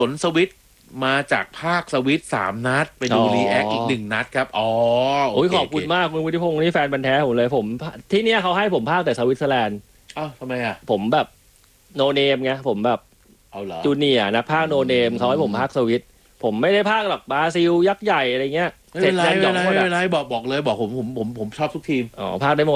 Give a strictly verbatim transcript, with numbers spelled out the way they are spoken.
ผลสวิตมาจากภาคสวิตสามนัดไปดูรีแอคอีกหนึ่งนัดครับอ๋อโอ้ยขอบคุณมากคุณวุฒิพงศ์นี่แฟนบันแท้ผมเลยผมที่เนี้ยเขาให้ผมภาคแต่สวิตเซอร์แลนด์อ้าวทำไมอ่ะผมแบบโนเนมไงผมแบบเอาเหรอจูเนียร์นะภาคโนเนมเขาให้ผมภาคสวิตผมไม่ได้ภาคหรอกบราซิลยักษ์ใหญ่อะไรเงี้ยไม่เป็นไรไม่เป็นไรไม่เป็นไรบอกบอกเลยบอกผมผมผมผมชอบทุกทีมอ๋อภาคได้หมด